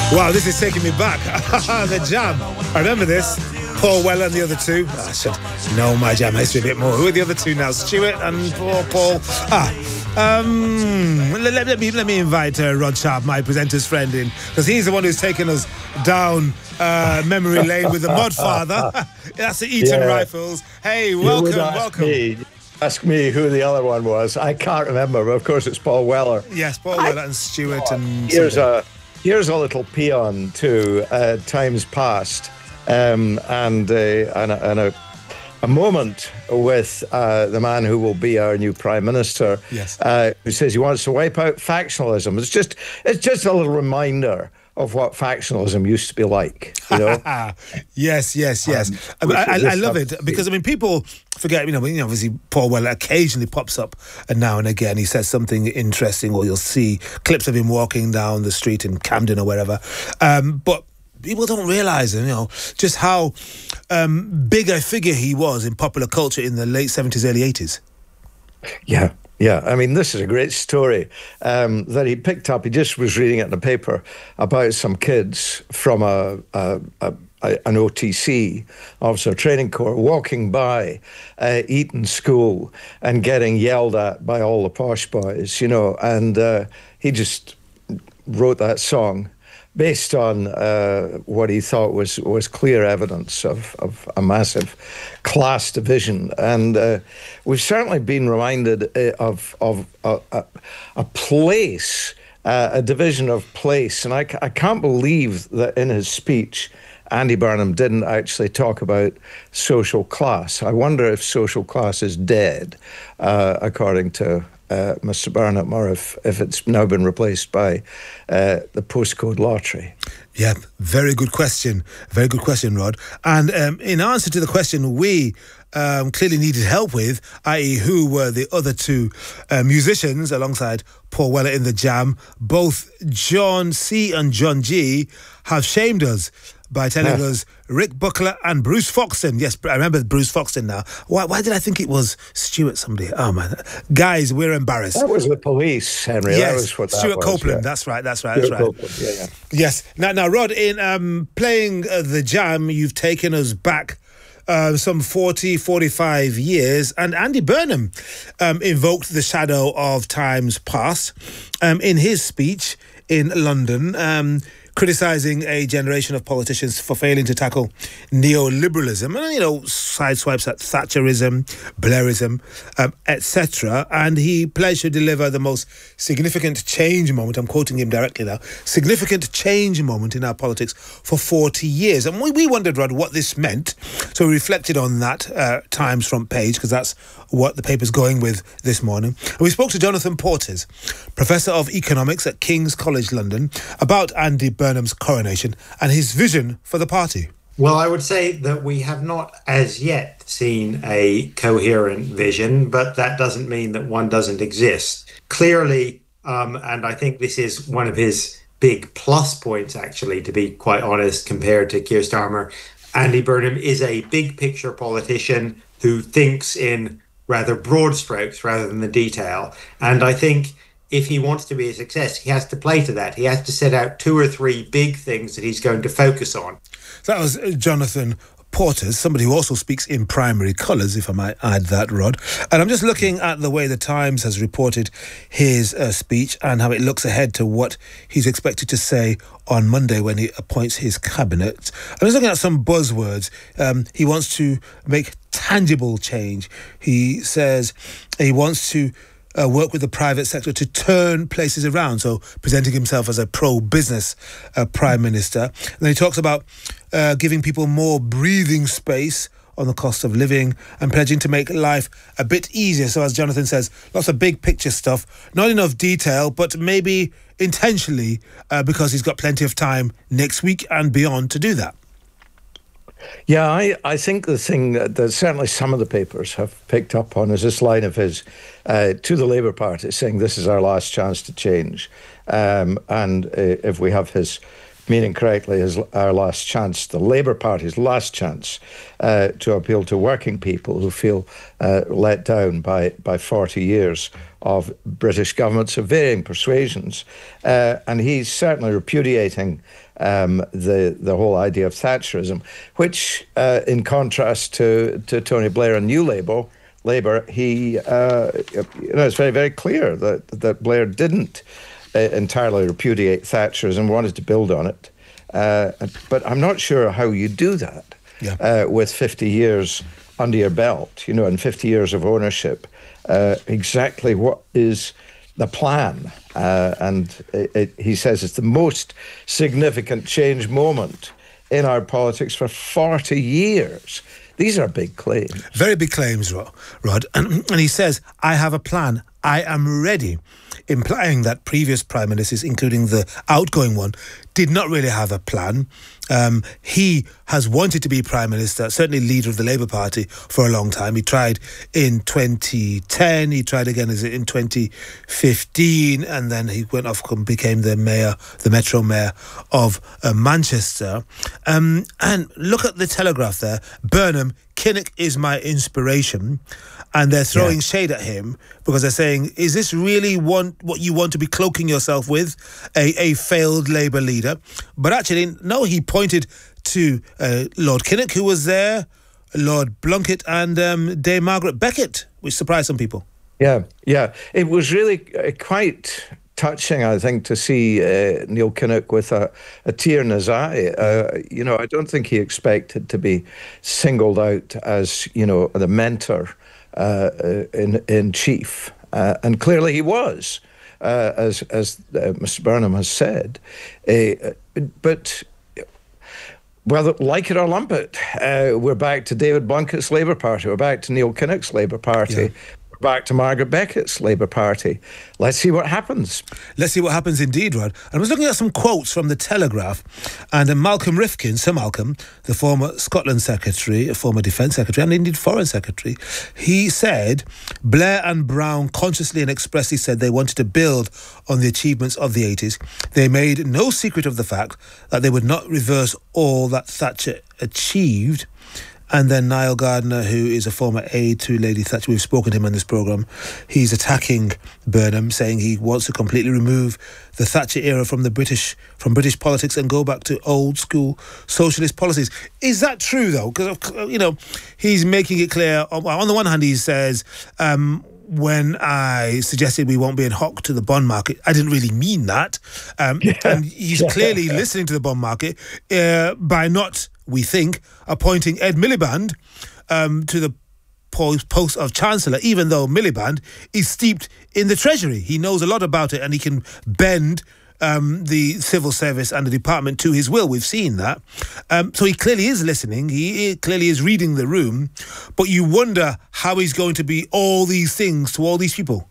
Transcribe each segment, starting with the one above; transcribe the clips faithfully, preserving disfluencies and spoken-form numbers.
Wow, this is taking me back. The Jam. I remember this. Paul Weller and the other two. I should know my Jam history a bit more. Who are the other two now? Stuart and Paul. Paul. Ah, um, let, let me let me invite uh, Rod Sharp, my presenter's friend, in, because he's the one who's taken us down uh, memory lane with the Modfather. That's the Eton yeah. Rifles. Hey, welcome, you would ask welcome. Me, ask me who the other one was. I can't remember, but of course it's Paul Weller. Yes, Paul I, Weller and Stuart. Oh, and here's something. a here's a little peon to uh, times past, um, and uh, and, a, and a, a moment with uh, the man who will be our new prime minister. Yes, uh, who says he wants to wipe out factionalism. It's just it's just a little reminder of what factionalism used to be like, you know. yes, yes, yes. Um, I, I, I love it because I mean, people forget. You know, you know, obviously Paul Weller occasionally pops up, and now and again he says something interesting, or you'll see clips of him walking down the street in Camden or wherever. Um, but people don't realise, you know, just how um, big a figure he was in popular culture in the late seventies, early eighties. Yeah. Yeah, I mean, this is a great story um, that he picked up. He just was reading it in the paper about some kids from a, a, a, a an O T C, Officer Training Corps, walking by uh, Eton School and getting yelled at by all the posh boys, you know, and uh, he just wrote that song based on uh, what he thought was was clear evidence of, of a massive class division. And uh, we've certainly been reminded uh, of, of uh, a, a place, uh, a division of place. And I, I can't believe that in his speech, Andy Burnham didn't actually talk about social class. I wonder if social class is dead, uh, according to Uh, Mister Burnham, or if, if it's now been replaced by uh, the postcode lottery. Yeah, very good question. Very good question, Rod. And um, in answer to the question we um, clearly needed help with, that is who were the other two uh, musicians alongside Paul Weller in the Jam, both John C. and John G. have shamed us by telling yeah. us Rick Buckler and Bruce Foxton. Yes, I remember Bruce Foxton now. Why, why did I think it was Stuart somebody? Oh, man. Guys, we're embarrassed. That was the police, Henry. Yes, that was what that Stuart was, Copeland. Yeah. That's right, that's right, Stuart that's right. Copeland, yeah, yeah. Yes. Now, now Rod, in um, playing uh, the Jam, you've taken us back Uh, some forty, forty-five years, and Andy Burnham um, invoked the shadow of times past um, in his speech in London, um, criticising a generation of politicians for failing to tackle neoliberalism and, you know, sideswipes at Thatcherism, Blairism, um, et cetera. And he pledged to deliver the most significant change moment, I'm quoting him directly now, significant change moment in our politics for forty years. And we, we wondered, Rod, what this meant. So we reflected on that uh, Times front page, because that's what the paper's going with this morning. And we spoke to Jonathan Portes, Professor of Economics at King's College London, about Andy Burnham's coronation and his vision for the party. Well, I would say that we have not as yet seen a coherent vision, but that doesn't mean that one doesn't exist. Clearly, um, and I think this is one of his big plus points, actually, to be quite honest, compared to Keir Starmer, Andy Burnham is a big picture politician who thinks in rather broad strokes rather than the detail. And I think if he wants to be a success, he has to play to that. He has to set out two or three big things that he's going to focus on. That was Jonathan Portes, somebody who also speaks in primary colours, if I might add that, Rod. And I'm just looking at the way the Times has reported his uh, speech and how it looks ahead to what he's expected to say on Monday when he appoints his cabinet. I'm just looking at some buzzwords. Um, he wants to make tangible change. He says he wants to Uh, work with the private sector to turn places around, so presenting himself as a pro-business uh, Prime Minister. And then he talks about uh, giving people more breathing space on the cost of living and pledging to make life a bit easier. So as Jonathan says, lots of big picture stuff, not enough detail, but maybe intentionally uh, because he's got plenty of time next week and beyond to do that. Yeah, I, I think the thing that, that certainly some of the papers have picked up on is this line of his uh, to the Labour Party, saying this is our last chance to change. Um, and uh, if we have his meaning correctly, is our last chance, the Labour Party's last chance uh, to appeal to working people who feel uh, let down by, by forty years of British governments of varying persuasions. Uh, and he's certainly repudiating um, the, the whole idea of Thatcherism, which, uh, in contrast to, to Tony Blair and New Labour, Labour, he, uh, you know, it's very, very clear that, that Blair didn't uh, entirely repudiate Thatcherism, wanted to build on it. Uh, but I'm not sure how you do that yeah. uh, with fifty years under your belt, you know, and fifty years of ownership. Uh, exactly what is the plan? Uh, and it, it, he says it's the most significant change moment in our politics for forty years. These are big claims. Very big claims, Rod. And, and he says, I have a plan. I am ready, implying that previous prime ministers, including the outgoing one, did not really have a plan. Um, he has wanted to be prime minister, certainly leader of the Labour Party, for a long time. He tried in twenty ten, he tried again in twenty fifteen, and then he went off and became the mayor, the Metro Mayor of uh, Manchester. Um, and look at the Telegraph there. Burnham, Kinnock is my inspiration. And they're throwing yeah. shade at him because they're saying, is this really want, what you want to be cloaking yourself with, a, a failed Labour leader? But actually, no, he pointed to uh, Lord Kinnock, who was there, Lord Blunkett and um, Dame Margaret Beckett, which surprised some people. Yeah, yeah. It was really uh, quite touching, I think, to see uh, Neil Kinnock with a, a tear in his eye. Uh, you know, I don't think he expected to be singled out as, you know, the mentor Uh, in in chief, uh, and clearly he was, uh, as as uh, Mister Burnham has said. Uh, but well, like it or lump it, uh, we're back to David Blunkett's Labour Party. We're back to Neil Kinnock's Labour Party. Yeah. We're back to Margaret Beckett's Labour Party. Let's see what happens. Let's see what happens indeed, Rod. I was looking at some quotes from the Telegraph, and uh, Malcolm Rifkin, Sir Malcolm, the former Scotland Secretary, a former Defence Secretary, and indeed Foreign Secretary, he said Blair and Brown consciously and expressly said they wanted to build on the achievements of the eighties. They made no secret of the fact that they would not reverse all that Thatcher achieved. And then Niall Gardner, who is a former aide to Lady Thatcher, we've spoken to him on this programme, he's attacking Burnham, saying he wants to completely remove the Thatcher era from the British from British politics and go back to old school socialist policies. Is that true, though? Because, you know, he's making it clear. On, on the one hand, he says, um, when I suggested we won't be in hock to the bond market, I didn't really mean that. Um, yeah. And he's clearly listening to the bond market uh, by not, we think, appointing Ed Miliband um, to the post of Chancellor, even though Miliband is steeped in the Treasury. He knows a lot about it and he can bend um, the civil service and the department to his will. We've seen that. Um, so he clearly is listening. He, he clearly is reading the room. But you wonder how he's going to be all these things to all these people.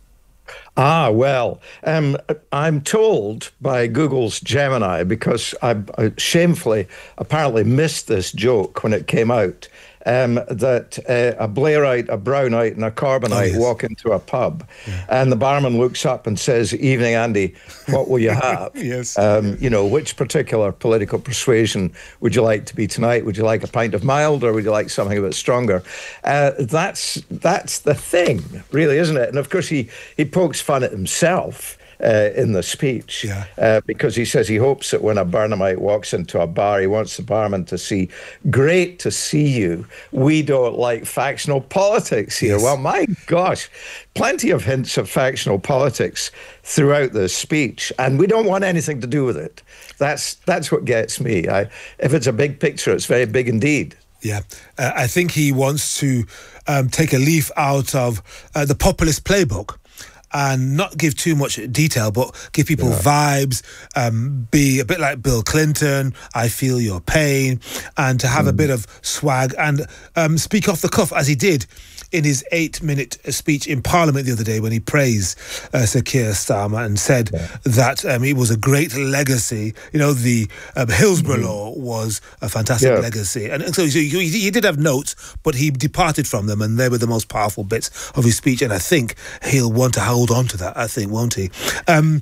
Ah, well, um, I'm told by Google's Gemini, because I, I shamefully apparently missed this joke when it came out, um, that uh, a Blairite, a Brownite and a Corbynite oh, yes. walk into a pub yeah. and the barman looks up and says, "Evening, Andy, what will you have?" yes. Um, you know, which particular political persuasion would you like to be tonight? Would you like a pint of mild or would you like something a bit stronger? Uh, that's that's the thing, really, isn't it? And of course, he, he pokes fun at himself uh, in the speech yeah. uh, because he says he hopes that when a Burnhamite walks into a bar, he wants the barman to see, "Great to see you. We don't like factional politics here." Yes. Well, my gosh, plenty of hints of factional politics throughout the speech, and we don't want anything to do with it. That's that's what gets me. I, if it's a big picture, it's very big indeed. Yeah, uh, I think he wants to um, take a leaf out of uh, the populist playbook and not give too much detail, but give people yeah. vibes, um, be a bit like Bill Clinton, I feel your pain, and to have mm. a bit of swag and um, speak off the cuff, as he did in his eight-minute speech in Parliament the other day when he praised uh, Sir Keir Starmer and said yeah. that um, it was a great legacy. You know, the um, Hillsborough mm-hmm. Law was a fantastic yeah. legacy. And, and so, so he, he did have notes, but he departed from them, and they were the most powerful bits of his speech. And I think he'll want to hold on to that, I think, won't he? Um, well, I-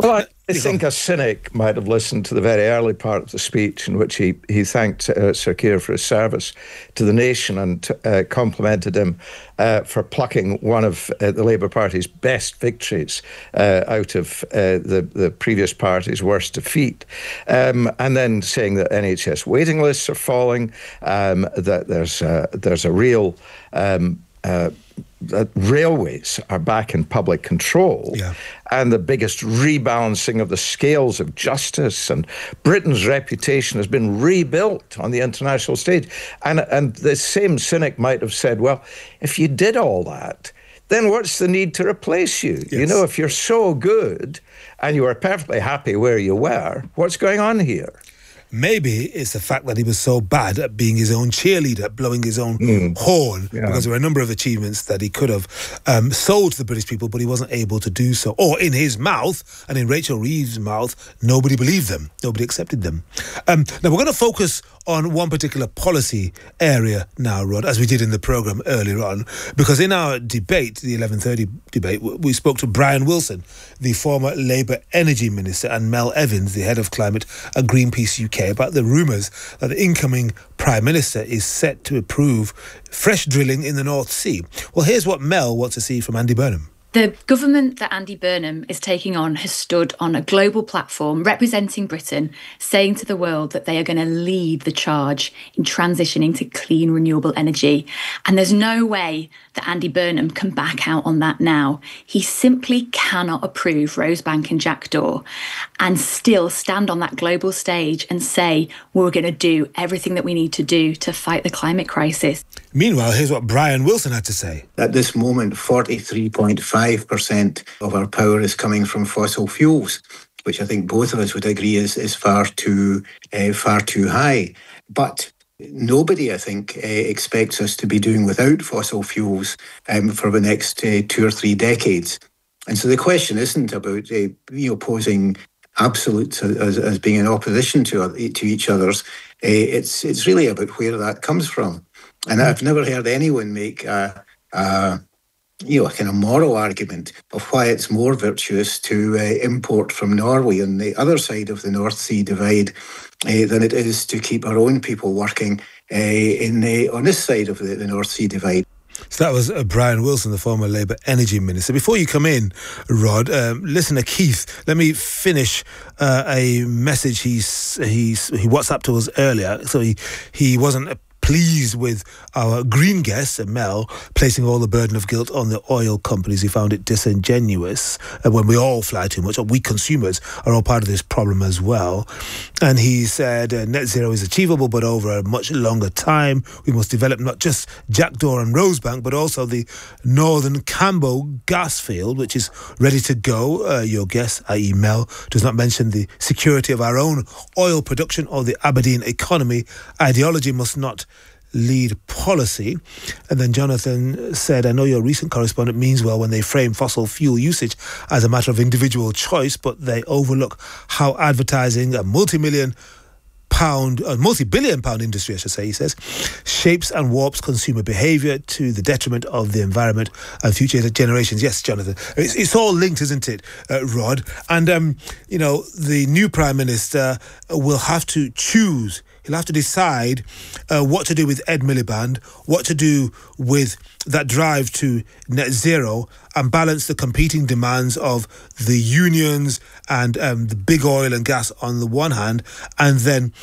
I think a cynic might have listened to the very early part of the speech in which he, he thanked uh, Sir Keir for his service to the nation and uh, complimented him uh, for plucking one of uh, the Labour Party's best victories uh, out of uh, the, the previous party's worst defeat. Um, and then saying that N H S waiting lists are falling, um, that there's, uh, there's a real... Um, uh, that railways are back in public control, yeah. and the biggest rebalancing of the scales of justice, and Britain's reputation has been rebuilt on the international stage. And, and the same cynic might have said, well, if you did all that, then what's the need to replace you? Yes. You know, if you're so good and you were perfectly happy where you were, what's going on here? Maybe it's the fact that he was so bad at being his own cheerleader, blowing his own mm. horn, yeah. because there were a number of achievements that he could have um, sold to the British people, but he wasn't able to do so. Or in his mouth, and in Rachel Reeves' mouth, nobody believed them. Nobody accepted them. Um, now, we're going to focus on one particular policy area now, Rod, as we did in the programme earlier on, because in our debate, the eleven thirty debate, we spoke to Brian Wilson, the former Labour Energy Minister, and Mel Evans, the head of climate at Greenpeace U K, about the rumours that the incoming Prime Minister is set to approve fresh drilling in the North Sea. Well, here's what Mel wants to see from Andy Burnham. The government that Andy Burnham is taking on has stood on a global platform representing Britain, saying to the world that they are going to lead the charge in transitioning to clean, renewable energy. And there's no way that Andy Burnham can back out on that now. He simply cannot approve Rosebank and Jackdaw and still stand on that global stage and say we're going to do everything that we need to do to fight the climate crisis. Meanwhile, here's what Brian Wilson had to say. At this moment, forty-three point five percent of our power is coming from fossil fuels, which I think both of us would agree is, is far too uh, far too high. But nobody, I think, uh, expects us to be doing without fossil fuels um, for the next uh, two or three decades. And so the question isn't about uh, you know, posing absolutes as, as being in opposition to to each other's. Uh, it's it's really about where that comes from. And I've never heard anyone make a, a you know, a kind of moral argument of why it's more virtuous to uh, import from Norway on the other side of the North Sea divide uh, than it is to keep our own people working uh, in the, on this side of the, the North Sea divide. So that was uh, Brian Wilson, the former Labour Energy Minister. Before you come in, Rod, um, listen to Keith. Let me finish uh, a message he's, he's, he WhatsApped to us earlier. So he, he wasn't... Uh, pleased with our green guest, Mel, placing all the burden of guilt on the oil companies. He found it disingenuous uh, when we all fly too much, or we consumers are all part of this problem as well. And he said uh, net zero is achievable, but over a much longer time. We must develop not just Jackdaw and Rosebank, but also the Northern Cambo gas field, which is ready to go. Uh, your guest, that is. Mel, does not mention the security of our own oil production or the Aberdeen economy. Ideology must not lead policy. And then Jonathan said, I know your recent correspondent means well when they frame fossil fuel usage as a matter of individual choice, but they overlook how advertising a multi-million pound, a multi-billion pound industry, I should say, he says, shapes and warps consumer behaviour to the detriment of the environment and future generations. Yes, Jonathan, it's, it's all linked, isn't it, uh, Rod? And, um, you know, the new Prime Minister will have to choose. He'll have to decide uh, what to do with Ed Miliband, what to do with that drive to net zero, and balance the competing demands of the unions and um, the big oil and gas on the one hand, and then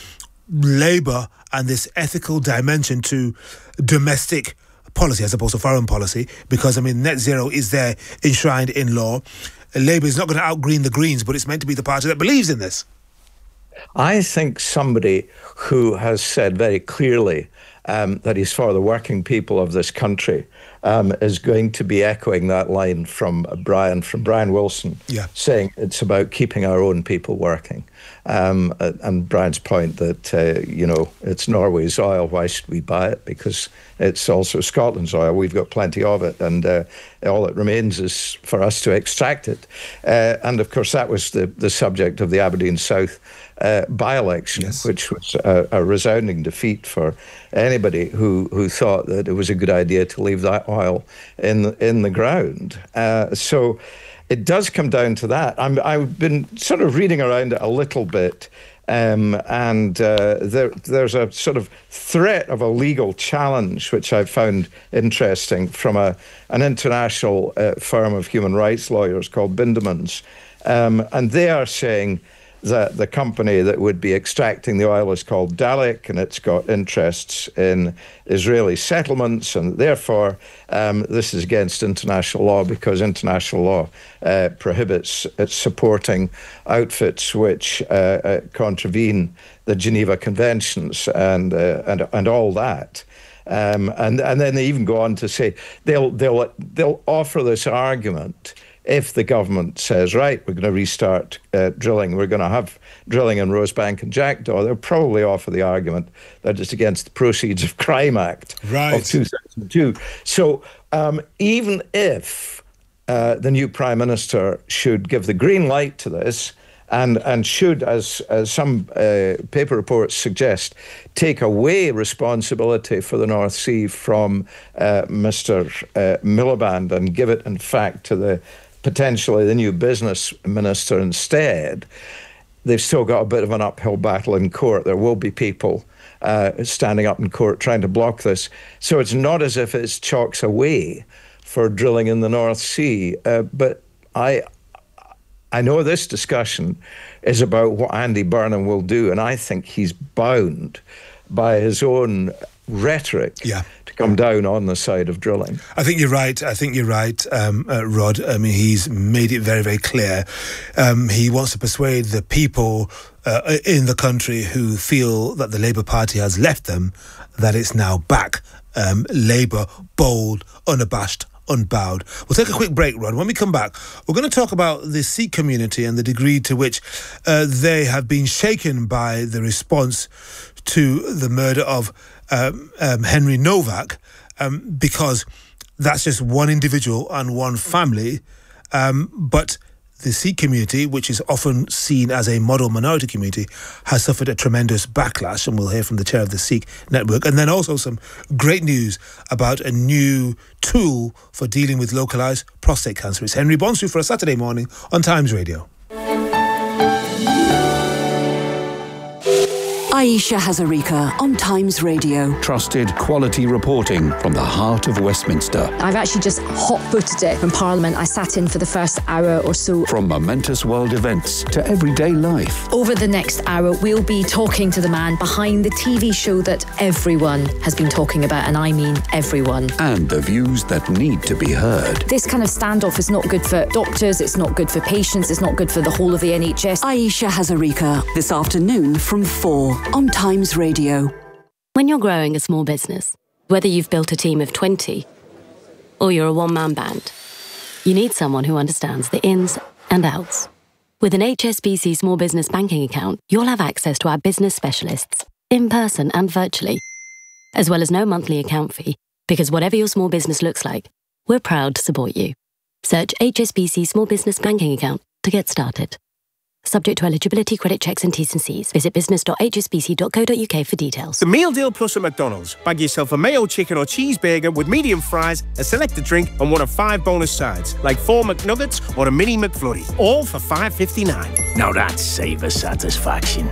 Labour and this ethical dimension to domestic policy as opposed to foreign policy, because, I mean, net zero is there enshrined in law. Labour is not going to outgreen the Greens, but it's meant to be the party that believes in this. I think somebody who has said very clearly um, that he's for the working people of this country um, is going to be echoing that line from Brian, from Brian Wilson, yeah. saying it's about keeping our own people working. Um, and Brian's point that, uh, you know, it's Norway's oil, why should we buy it? Because it's also Scotland's oil, we've got plenty of it, and uh, all that remains is for us to extract it. Uh, and of course, that was the, the subject of the Aberdeen South uh, by-election, yes. which was a, a resounding defeat for anybody who, who thought that it was a good idea to leave that oil in the, in the ground. Uh, so it does come down to that. I'm, I've been sort of reading around it a little bit, um, and uh, there, there's a sort of threat of a legal challenge, which I found interesting, from a an international uh, firm of human rights lawyers called Bindemans. Um, and they are saying that the company that would be extracting the oil is called Dalek, and it's got interests in Israeli settlements, and therefore um, this is against international law, because international law uh, prohibits it supporting outfits which uh, uh, contravene the Geneva Conventions and uh, and and all that. Um, and and then they even go on to say they'll they'll they'll offer this argument. If the government says, right, we're going to restart uh, drilling, we're going to have drilling in Rosebank and Jackdaw, they'll probably offer the argument that it's against the Proceeds of Crime Act right. of two thousand two. So um, even if uh, the new Prime Minister should give the green light to this, and and should, as, as some uh, paper reports suggest, take away responsibility for the North Sea from uh, Mister Uh, Miliband and give it, in fact, to the potentially the new business minister instead, they've still got a bit of an uphill battle in court. There will be people uh, standing up in court trying to block this. So it's not as if it's chalks away for drilling in the North Sea. Uh, but I I know this discussion is about what Andy Burnham will do, and I think he's bound by his own rhetoric yeah. to come down on the side of drilling. I think you're right. I think you're right, um, uh, Rod. I mean, he's made it very, very clear. Um, he wants to persuade the people uh, in the country who feel that the Labour Party has left them, that it's now back. Um, Labour, bold, unabashed, unbowed. We'll take a quick break, Rod. When we come back, we're going to talk about the Sikh community and the degree to which uh, they have been shaken by the response to the murder of um, um, Henry Novak, um, because that's just one individual and one family. Um, but the Sikh community, which is often seen as a model minority community, has suffered a tremendous backlash, and we'll hear from the chair of the Sikh network. And then also some great news about a new tool for dealing with localised prostate cancer. It's Henry Bonsu for a Saturday morning on Times Radio. Ayesha Hazarika on Times Radio. Trusted quality reporting from the heart of Westminster. I've actually just hot-footed it from Parliament. I sat in for the first hour or so. From momentous world events to everyday life. Over the next hour, we'll be talking to the man behind the T V show that everyone has been talking about, and I mean everyone. And the views that need to be heard. This kind of standoff is not good for doctors, it's not good for patients, it's not good for the whole of the N H S. Ayesha Hazarika, this afternoon from four on Times Radio. When you're growing a small business, whether you've built a team of twenty or you're a one-man band, you need someone who understands the ins and outs. With an H S B C Small Business Banking account, you'll have access to our business specialists, in person and virtually, as well as no monthly account fee, because whatever your small business looks like, we're proud to support you. Search H S B C Small Business Banking account to get started. Subject to eligibility, credit checks and T's and C's. Visit business dot h s b c dot co dot u k for details. The Meal Deal Plus at McDonald's. Bag yourself a mayo chicken or cheeseburger with medium fries, a selected drink and one of five bonus sides, like four McNuggets or a mini McFlurry. All for five fifty-nine. Now that's savor satisfaction.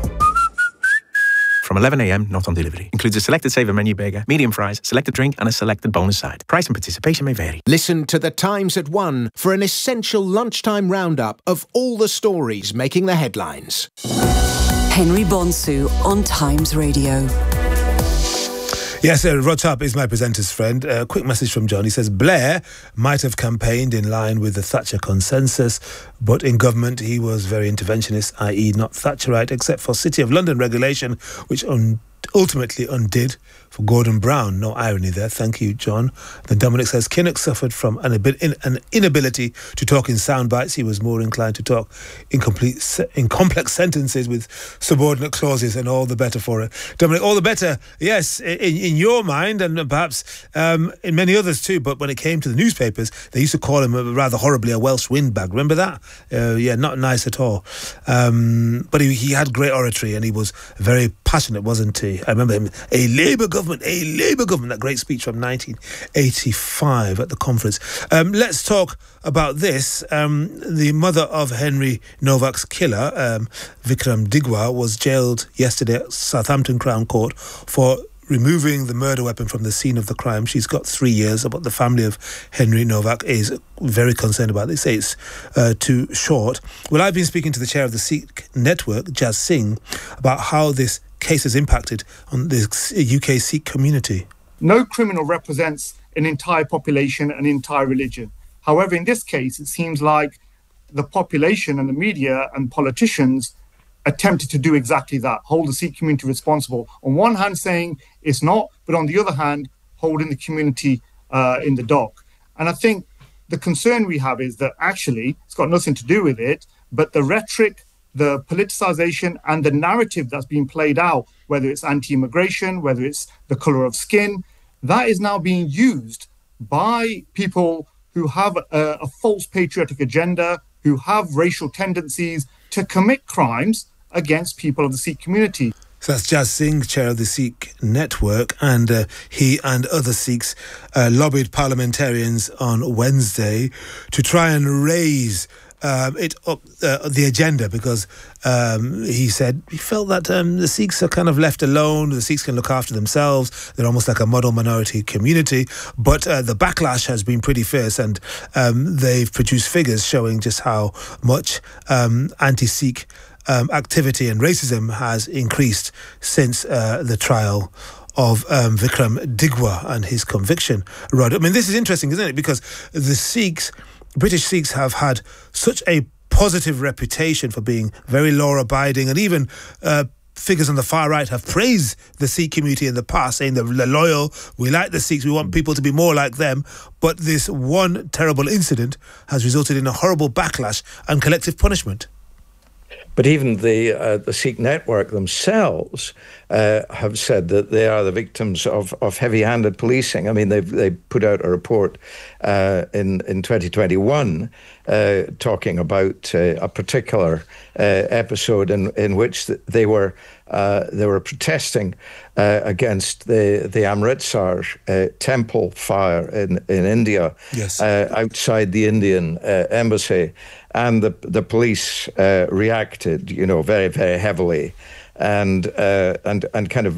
From eleven a m, not on delivery. Includes a selected Saver menu burger, medium fries, selected drink and a selected bonus side. Price and participation may vary. Listen to The Times at one for an essential lunchtime roundup of all the stories making the headlines. Henry Bonsu on Times Radio. Yes, uh, Rod Sharp is my presenter's friend. A uh, quick message from John. He says, Blair might have campaigned in line with the Thatcher consensus, but in government he was very interventionist, that is not Thatcherite, except for City of London regulation, which un- ultimately undid for Gordon Brown. No irony there. Thank you, John. Then Dominic says, Kinnock suffered from an, ab- in, an inability to talk in sound bites. He was more inclined to talk in, complete se- in complex sentences with subordinate clauses, and all the better for it. Dominic, all the better, yes, in, in your mind, and perhaps um, in many others too, but when it came to the newspapers, they used to call him a, rather horribly a Welsh windbag. Remember that? Uh, yeah, not nice at all. Um, but he, he had great oratory, and he was very passionate, wasn't he? I remember him, a Labour government, a Labour government, that great speech from nineteen eighty-five at the conference. Um, let's talk about this. Um, the mother of Henry Novak's killer, um, Vikram Digwa, was jailed yesterday at Southampton Crown Court for removing the murder weapon from the scene of the crime. She's got three years, but the family of Henry Novak is very concerned about this. They say it's uh, too short. Well, I've been speaking to the chair of the Sikh network, Jaz Singh, about how this case has impacted on the U K Sikh community. No criminal represents an entire population, an entire religion. However, in this case, it seems like the population and the media and politicians attempted to do exactly that, hold the Sikh community responsible. On one hand, saying it's not, but on the other hand, holding the community uh, in the dock. And I think the concern we have is that actually it's got nothing to do with it, but the rhetoric, the politicization and the narrative that's being played out, whether it's anti-immigration, whether it's the color of skin, that is now being used by people who have a, a false patriotic agenda, who have racial tendencies to commit crimes against people of the Sikh community. So that's Jaz Singh, chair of the Sikh network, and uh, he and other Sikhs uh, lobbied parliamentarians on Wednesday to try and raise um, it up uh, the agenda, because um, he said he felt that um, the Sikhs are kind of left alone. The Sikhs can look after themselves. They're almost like a model minority community. But uh, the backlash has been pretty fierce, and um, they've produced figures showing just how much um, anti-Sikh Um, activity and racism has increased since uh, the trial of um, Vikram Digwa and his conviction. Rod, I mean, this is interesting, isn't it? Because the Sikhs, British Sikhs, have had such a positive reputation for being very law-abiding, and even uh, figures on the far right have praised the Sikh community in the past, saying they're loyal, we like the Sikhs, we want people to be more like them. But this one terrible incident has resulted in a horrible backlash and collective punishment. But even the uh, the Sikh network themselves uh, have said that they are the victims of, of heavy-handed policing. I mean, they've they put out a report uh, in in twenty twenty-one uh, talking about uh, a particular uh, episode in in which they were uh, they were protesting uh, against the the Amritsar uh, temple fire in in India, yes. uh, outside the Indian uh, embassy. And the the police uh, reacted, you know, very very heavily, and uh, and and kind of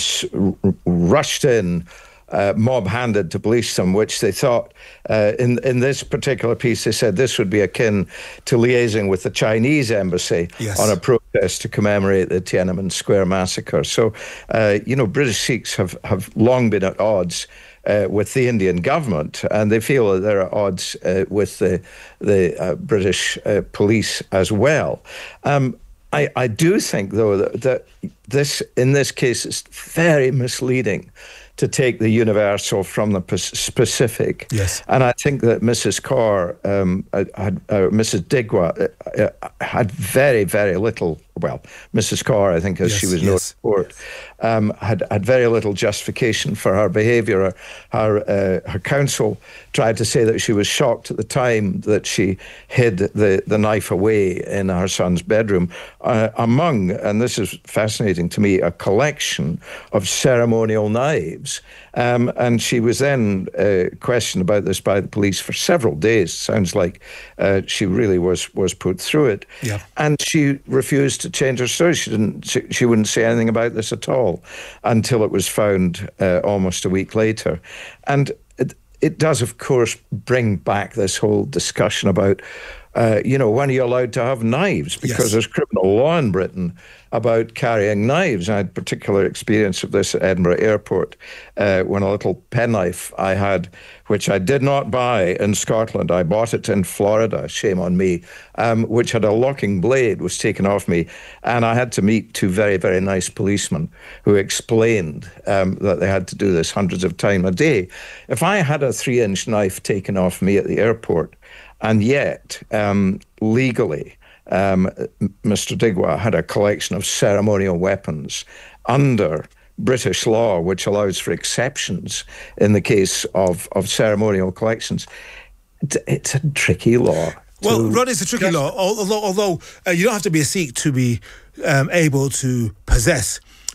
rushed in, uh, mob-handed to police them, which they thought uh, in in this particular piece they said this would be akin to liaising with the Chinese embassy yes. on a protest to commemorate the Tiananmen Square massacre. So, uh, you know, British Sikhs have have long been at odds Uh, with the Indian government, and they feel that there are odds uh, with the the uh, British uh, police as well. Um, I, I do think, though, that, that this in this case is very misleading to take the universal from the specific. Yes. And I think that Missus Kaur, um, had, uh, Missus Digwa, uh, had very, very little, well, Missus Kaur, I think, as yes, she was yes. known in court, um, had, had very little justification for her behaviour. Her, her, uh, her counsel tried to say that she was shocked at the time that she hid the, the knife away in her son's bedroom, uh, among, and this is fascinating to me, a collection of ceremonial knives. Um, and she was then uh, questioned about this by the police for several days. Sounds like uh, she really was was put through it. Yeah. And she refused to change her story. She didn't. She, she wouldn't say anything about this at all until it was found uh, almost a week later. And it, it does, of course, bring back this whole discussion about, uh, you know, when are you allowed to have knives? Because yes. there's criminal law in Britain about carrying knives. I had particular experience of this at Edinburgh Airport uh, when a little penknife I had, which I did not buy in Scotland. I bought it in Florida, shame on me, um, which had a locking blade, was taken off me. And I had to meet two very, very nice policemen who explained um, that they had to do this hundreds of times a day. If I had a three-inch knife taken off me at the airport, and yet um, legally, Um, Mister Digwa had a collection of ceremonial weapons under British law, which allows for exceptions in the case of, of ceremonial collections. It's, it's a tricky law. Well, Rod, it's a tricky law, although, although uh, you don't have to be a Sikh to be um, able to possess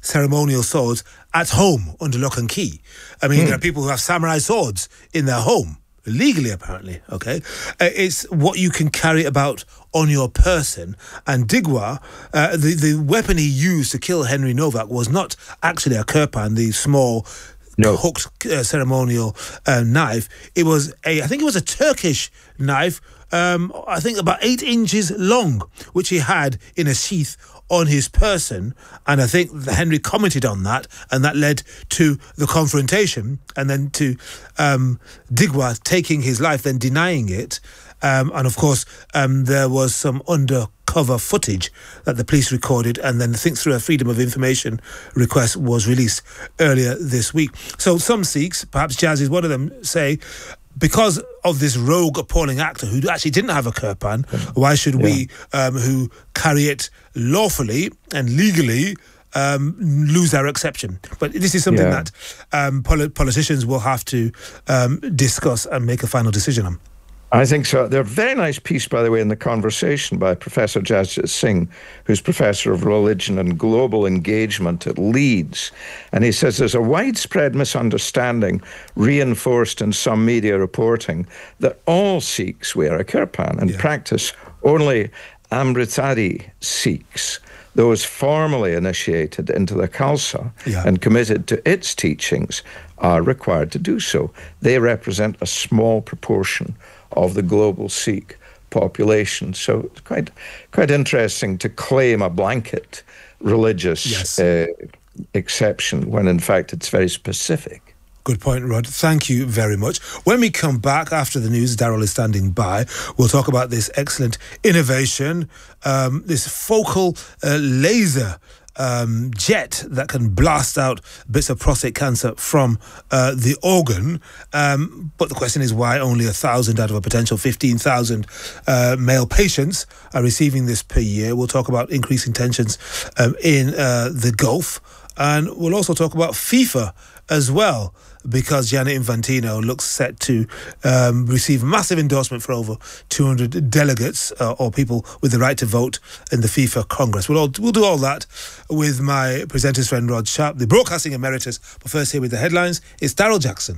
ceremonial swords at home under lock and key. I mean, mm. there are people who have samurai swords in their home, legally apparently, okay? Uh, it's what you can carry about on your person. And Digwa, uh, the, the weapon he used to kill Henry Novak was not actually a kirpan, the small no. hooked uh, ceremonial uh, knife. It was a, I think it was a Turkish knife, um, I think about eight inches long, which he had in a sheath on his person, and I think Henry commented on that, and that led to the confrontation, and then to um, Digwa taking his life, then denying it. Um, and of course, um, there was some undercover footage that the police recorded, and then I think through a Freedom of Information request was released earlier this week. So some Sikhs, perhaps Jazz is one of them, say, because of this rogue, appalling actor who actually didn't have a kirpan, why should yeah. we, um, who carry it lawfully and legally, um, lose our exception? But this is something yeah. that um, polit- politicians will have to um, discuss and make a final decision on. I think so. There's a very nice piece, by the way, in The Conversation by Professor Jasjit Singh, who's Professor of Religion and Global Engagement at Leeds. And he says there's a widespread misunderstanding, reinforced in some media reporting, that all Sikhs wear a kirpan. In yeah. practice, only Amritdhari Sikhs, those formally initiated into the Khalsa yeah. and committed to its teachings, are required to do so. They represent a small proportion of the global Sikh population. So it's quite quite interesting to claim a blanket religious yes. uh, exception when in fact it's very specific. Good point, Rod. Thank you very much. When we come back after the news, Daryl is standing by. We'll talk about this excellent innovation, um, this focal uh, laser Um, jet that can blast out bits of prostate cancer from uh, the organ. Um, but the question is why only a thousand out of a potential fifteen thousand uh, male patients are receiving this per year. We'll talk about increasing tensions um, in uh, the Gulf, and we'll also talk about FIFA as well, because Gianni Infantino looks set to um, receive massive endorsement for over two hundred delegates uh, or people with the right to vote in the FIFA Congress. We'll, all, we'll do all that with my presenter's friend Rod Sharp, the broadcasting emeritus. But first, here with the headlines, it's Daryl Jackson.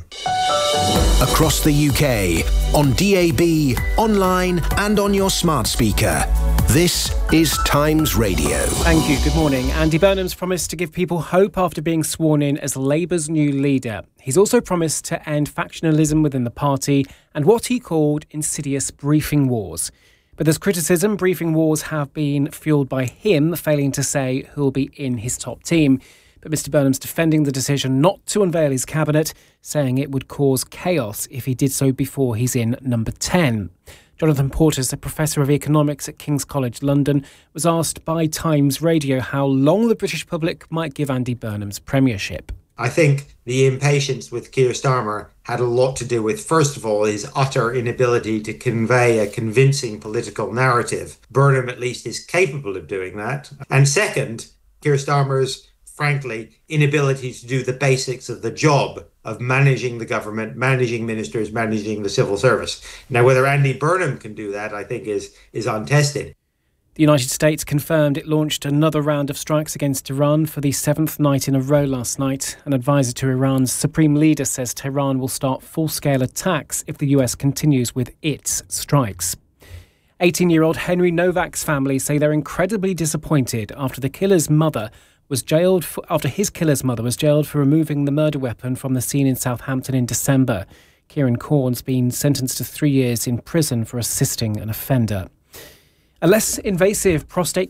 Across the U K, on D A B, online and on your smart speaker. This is Times Radio. Thank you. Good morning. Andy Burnham's promised to give people hope after being sworn in as Labour's new leader. He's also promised to end factionalism within the party and what he called insidious briefing wars. But there's criticism briefing wars have been fuelled by him failing to say who'll be in his top team. But Mr Burnham's defending the decision not to unveil his cabinet, saying it would cause chaos if he did so before he's in number ten. Jonathan Portes, a professor of economics at King's College London, was asked by Times Radio how long the British public might give Andy Burnham's premiership. I think the impatience with Keir Starmer had a lot to do with, first of all, his utter inability to convey a convincing political narrative. Burnham, at least, is capable of doing that. And second, Keir Starmer's, frankly, inability to do the basics of the job of managing the government, managing ministers, managing the civil service. Now, whether Andy Burnham can do that, I think, is, is untested. The United States confirmed it launched another round of strikes against Iran for the seventh night in a row last night. An advisor to Iran's supreme leader says Tehran will start full-scale attacks if the U S continues with its strikes. eighteen-year-old Henry Novak's family say they're incredibly disappointed after the killer's mother was jailed for, after his killer's mother was jailed for removing the murder weapon from the scene in Southampton in December. Kieran Corn's been sentenced to three years in prison for assisting an offender. A less invasive prostate